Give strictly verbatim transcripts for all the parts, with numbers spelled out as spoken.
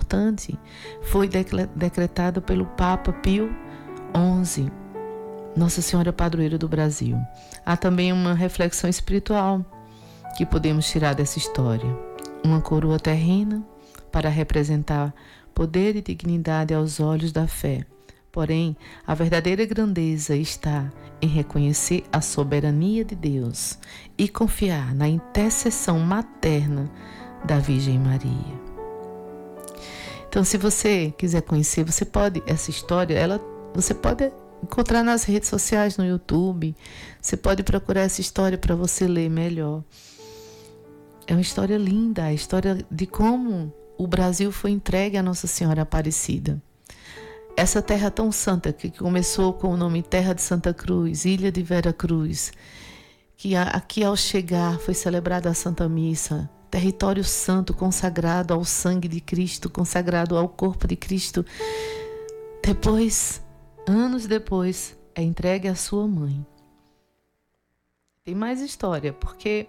importante foi decretada pelo Papa Pio onze, Nossa Senhora Padroeira do Brasil. Há também uma reflexão espiritual que podemos tirar dessa história. Uma coroa terrena para representar poder e dignidade aos olhos da fé. Porém, a verdadeira grandeza está em reconhecer a soberania de Deus e confiar na intercessão materna da Virgem Maria. Então, se você quiser conhecer, você pode, essa história, ela, você pode encontrar nas redes sociais, no YouTube. Você pode procurar essa história para você ler melhor. É uma história linda, a história de como o Brasil foi entregue à Nossa Senhora Aparecida. Essa terra tão santa, que começou com o nome Terra de Santa Cruz, Ilha de Vera Cruz, que aqui ao chegar foi celebrada a Santa Missa, território santo consagrado ao sangue de Cristo, consagrado ao corpo de Cristo. Depois, anos depois, é entregue à sua mãe. Tem mais história, porque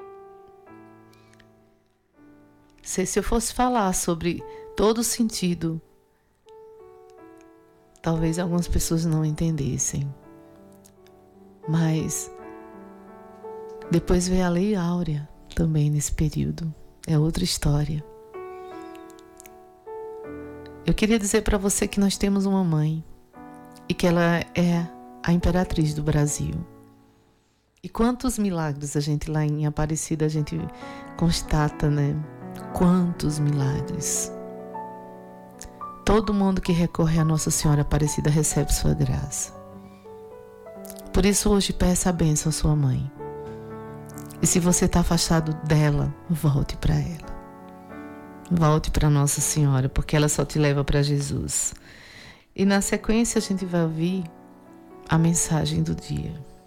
se, se eu fosse falar sobre todo o sentido, talvez algumas pessoas não entendessem. Mas depois veio a Lei Áurea também nesse período. É outra história. Eu queria dizer para você que nós temos uma mãe e que ela é a imperatriz do Brasil. E quantos milagres a gente lá em Aparecida a gente constata, né? Quantos milagres. Todo mundo que recorre a Nossa Senhora Aparecida recebe sua graça. Por isso hoje peça a bênção à sua mãe. E se você está afastado dela, volte para ela. Volte para Nossa Senhora, porque ela só te leva para Jesus. E na sequência a gente vai ouvir a mensagem do dia.